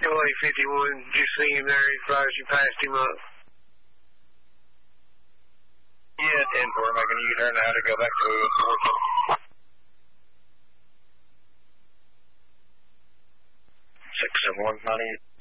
LA51, just see him there. He flies, you passed him up. Yeah, 10-4, making a U-turn now to go back to 4. 67198.